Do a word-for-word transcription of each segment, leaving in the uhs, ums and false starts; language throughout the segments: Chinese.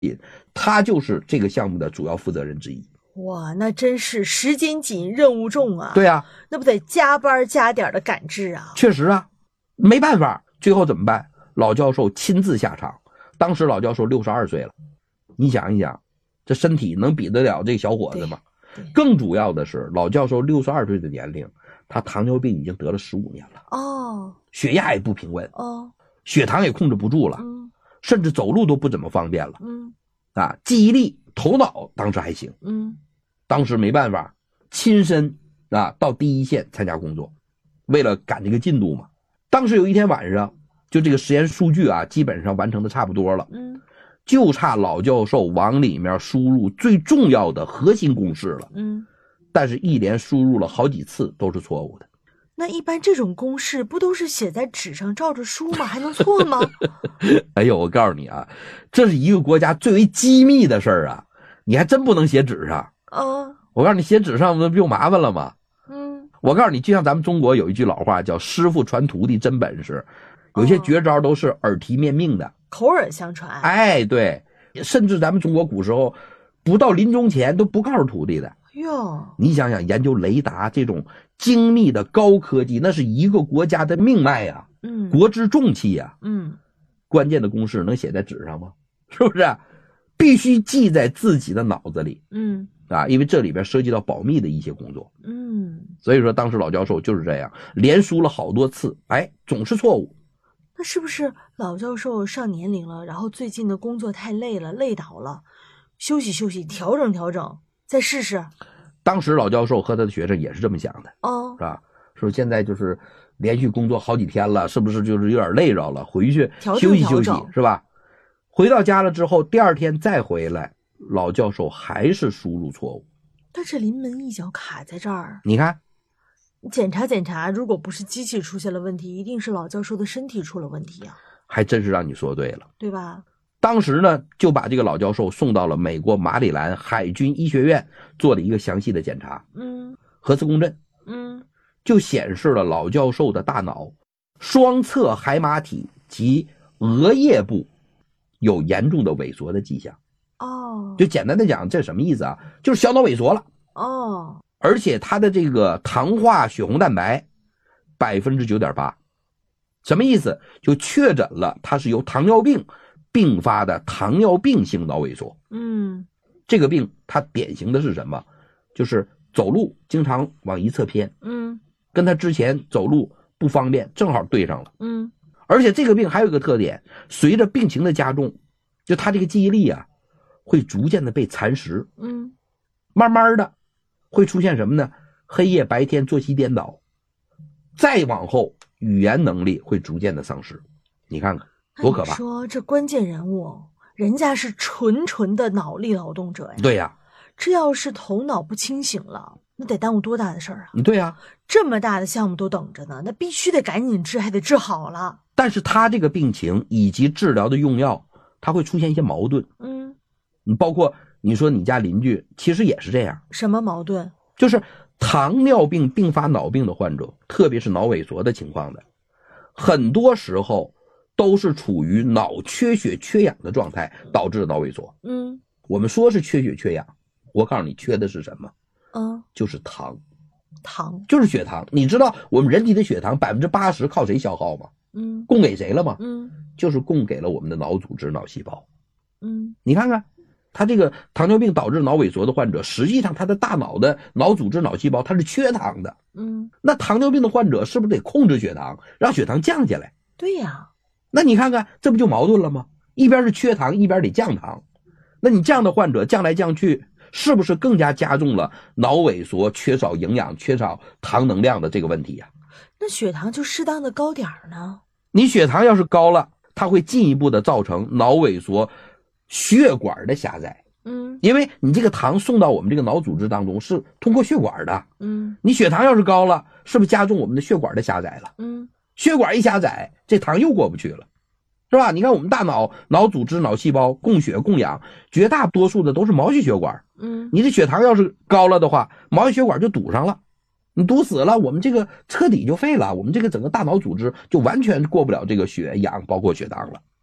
他就是这个项目的主要负责人之一。 哇，那真是时间紧任务重啊。 对啊， 那不得加班加点的赶制啊。 确实啊，没办法，最后怎么办？老教授亲自下场。当时老教授六十二岁了，你想一想，这身体能比得了这小伙子吗？更主要的是，老教授六十二岁的年龄，他糖尿病已经得了十五年了。 哦， 血压也不平稳。 哦， 血糖也控制不住了。 嗯， 甚至走路都不怎么方便了。 嗯， 啊，记忆力、头脑当时还行。 嗯， 当时没办法，亲身啊到第一线参加工作，为了赶这个进度嘛。当时有一天晚上，就这个实验数据啊，基本上完成的差不多了。 嗯， 就差老教授往里面输入最重要的核心公式了。 嗯， 但是一连输入了好几次都是错误的。 那一般这种公式不都是写在纸上照着书吗？还能错吗？ 哎呦，我告诉你啊，这是一个国家最为机密的事儿啊，你还真不能写纸上。 啊， 我告诉你，写纸上不就麻烦了吗？ 嗯， 我告诉你，就像咱们中国有一句老话叫师傅传徒弟真本事，有些绝招都是耳提面命的。 口耳相传。 哎，对，甚至咱们中国古时候不到临终前都不告诉徒弟的。 哟， 你想想，研究雷达这种精密的高科技，那是一个国家的命脉呀、啊， 嗯， 国之重器呀、啊， 嗯， 关键的公式能写在纸上吗？是不是、啊？必须记在自己的脑子里， 嗯， 啊，因为这里边涉及到保密的一些工作， 嗯， 所以说当时老教授就是这样，连输了好多次，哎，总是错误。 那是不是老教授上年龄了，然后最近的工作太累了，累倒了，休息休息，调整调整，再试试？ 当时老教授和他的学生也是这么想的， 哦， 是吧？说现在就是连续工作好几天了，是不是就是有点累着了？回去休息休息，是吧？回到家了之后，第二天再回来，老教授还是输入错误。 但是临门一脚卡在这儿， 你看， 检查检查，如果不是机器出现了问题，一定是老教授的身体出了问题啊！ 还真是让你说对了， 对吧？ 当时呢，就把这个老教授送到了美国马里兰海军医学院做了一个详细的检查。 嗯， 核磁共振， 嗯， 就显示了老教授的大脑双侧海马体及额叶部有严重的萎缩的迹象。 哦， 就简单的讲，这什么意思啊？就是小脑萎缩了。 哦， 而且他的这个糖化血红蛋白 百分之九点八， 什么意思？就确诊了他是由糖尿病并发的糖尿病性脑萎缩。 嗯， 这个病它典型的是什么？就是走路经常往一侧偏， 嗯， 跟他之前走路不方便正好对上了。 嗯， 而且这个病还有一个特点，随着病情的加重，就他这个记忆力啊会逐渐的被蚕食。 嗯， 慢慢的会出现什么呢？黑夜白天作息颠倒，再往后语言能力会逐渐的丧失。你看看多可怕！ 说这关键人物，人家是纯纯的脑力劳动者呀。 对呀、啊， 这要是头脑不清醒了，那得耽误多大的事儿啊！ 对呀、啊， 这么大的项目都等着呢，那必须得赶紧治，还得治好了。 但是他这个病情以及治疗的用药，他会出现一些矛盾。 嗯， 你包括你说你家邻居，其实也是这样。 什么矛盾？ 就是糖尿病并发脑病的患者，特别是脑萎缩的情况的，很多时候都是处于脑缺血缺氧的状态导致的脑萎缩。 嗯， 我们说是缺血缺氧，我告诉你缺的是什么？ 嗯， 就是糖。 糖就是血糖。你知道我们人体的血糖 百分之八十 靠谁消耗吗？ 嗯， 供给谁了吗？ 嗯， 就是供给了我们的脑组织脑细胞。 嗯， 你看看他这个糖尿病导致脑萎缩的患者，实际上他的大脑的脑组织脑细胞它是缺糖的。 嗯， 那糖尿病的患者是不是得控制血糖，让血糖降下来？ 对呀。 那你看看这不就矛盾了吗？一边是缺糖，一边得降糖。那你这样的患者降来降去，是不是更加加重了脑萎缩、缺少营养、缺少糖能量的这个问题呀、啊？ 那血糖就适当的高点儿呢？ 你血糖要是高了，它会进一步的造成脑萎缩、血管的狭窄。 嗯， 因为你这个糖送到我们这个脑组织当中是通过血管的。 嗯， 你血糖要是高了，是不是加重我们的血管的狭窄了？ 嗯， 血管一狭窄，这糖又过不去了，是吧？你看我们大脑脑组织脑细胞供血供氧，绝大多数的都是毛细血管。 嗯， 你这血糖要是高了的话，毛细血管就堵上了，你堵死了，我们这个彻底就废了，我们这个整个大脑组织就完全过不了这个血氧包括血糖了。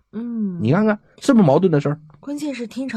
嗯， 你看看是不是矛盾的事儿？ 关键是听